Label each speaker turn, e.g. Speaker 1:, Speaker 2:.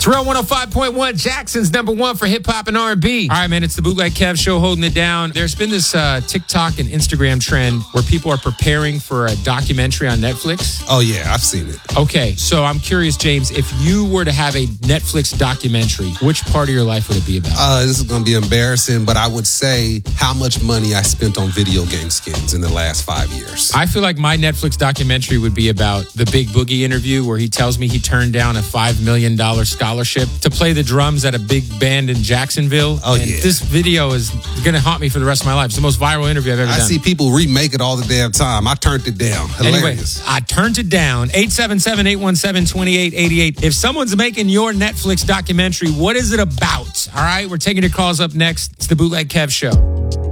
Speaker 1: Terrell 105.1, Jackson's number one for hip hop and R&B. All right, man, it's the Bootleg Kev Show holding it down. There's been this TikTok and Instagram trend where people are preparing for a documentary on Netflix.
Speaker 2: Oh, yeah, I've seen it.
Speaker 1: Okay, so I'm curious, James, if you were to have a Netflix documentary, which part of your life would it be about?
Speaker 2: This is going to be embarrassing, but I would say how much money I spent on video game skins in the last 5 years.
Speaker 1: I feel like my Netflix documentary would be about the Big Boogie interview where he tells me he turned down a $5 million scholarship to play the drums at a big band in Jacksonville.
Speaker 2: Oh,
Speaker 1: and
Speaker 2: yeah.
Speaker 1: This video is going to haunt me for the rest of my life. It's the most viral interview I've ever done.
Speaker 2: I see people remake it all the damn time. I turned it down. Hilarious.
Speaker 1: Anyway, I turned it down. 877-817-2888. If someone's making your Netflix documentary, what is it about? All right, we're taking your calls up next. It's the Bootleg Kev Show.